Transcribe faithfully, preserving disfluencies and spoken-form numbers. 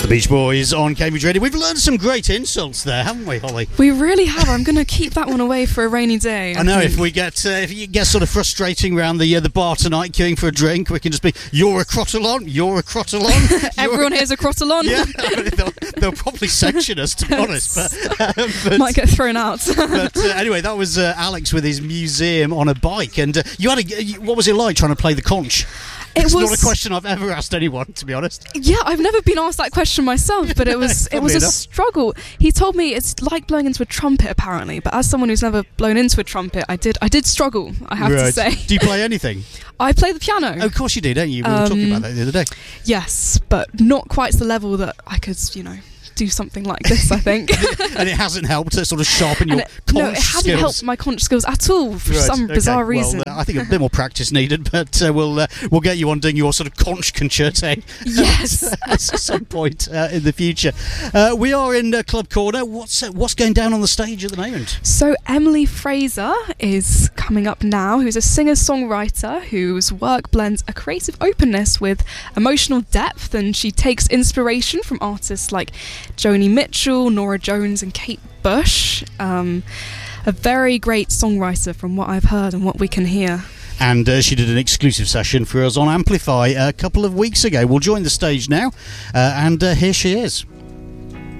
The Beach Boys on Cambridge Radio. We've learned some great insults there, haven't we, Holly? We really have. I'm going to keep that one away for a rainy day. I, I know, think. if we get uh, if it gets sort of frustrating around the uh, the bar tonight, queuing for a drink, we can just be, you're a crotalon, you're a crotalon. Everyone here's a crotalon. Yeah, I mean, they'll, they'll probably section us, to be honest. But, uh, but, Might get thrown out. but uh, anyway, that was uh, Alex with his museum on a bike. And uh, you had a, what was it like trying to play the conch? It It's was not a question I've ever asked anyone, to be honest. Yeah, I've never been asked that question myself, but it was it was a enough. struggle. He told me it's like blowing into a trumpet, apparently. But as someone who's never blown into a trumpet, I did I did struggle. I have right. to say. Do you play anything? I play the piano. Oh, of course you do, don't you? We were Um, talking about that the other day. Yes, but not quite to the level that I could, you know, do something like this, I think. And it hasn't helped to sort of sharpen your it, conch no, it hasn't skills. helped my conch skills at all for Right, some okay. bizarre Well, reason. uh, I think a bit more practice needed, but uh, we'll uh, we'll get you on doing your sort of conch concerto Yes. at some point uh, in the future. Uh, we are in uh, Club Corner. What's uh, what's going down on the stage at the moment? So Emily Fraser is coming up now, who's a singer-songwriter whose work blends a creative openness with emotional depth, and she takes inspiration from artists like Joni Mitchell, Nora Jones and Kate Bush. Um, a very great songwriter from what I've heard and what we can hear. And uh, she did an exclusive session for us on Amplify a couple of weeks ago. We'll join the stage now, uh, and uh, here she is.